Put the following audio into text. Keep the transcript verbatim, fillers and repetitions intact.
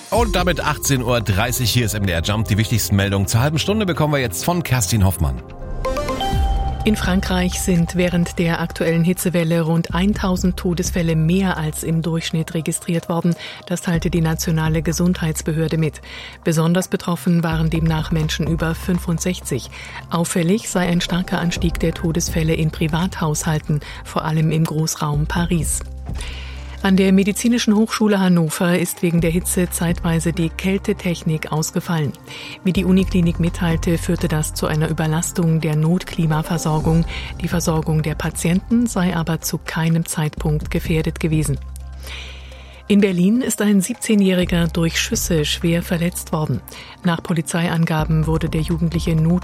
Und damit achtzehn Uhr dreißig, hier ist M D R Jump. Die wichtigsten Meldungen zur halben Stunde bekommen wir jetzt von Kerstin Hoffmann. In Frankreich sind während der aktuellen Hitzewelle rund tausend Todesfälle mehr als im Durchschnitt registriert worden. Das teilte die nationale Gesundheitsbehörde mit. Besonders betroffen waren demnach Menschen über fünfundsechzig. Auffällig sei ein starker Anstieg der Todesfälle in Privathaushalten, vor allem im Großraum Paris. An der Medizinischen Hochschule Hannover ist wegen der Hitze zeitweise die Kältetechnik ausgefallen. Wie die Uniklinik mitteilte, führte das zu einer Überlastung der Notklimaversorgung. Die Versorgung der Patienten sei aber zu keinem Zeitpunkt gefährdet gewesen. In Berlin ist ein siebzehnjähriger durch Schüsse schwer verletzt worden. Nach Polizeiangaben wurde der Jugendliche Not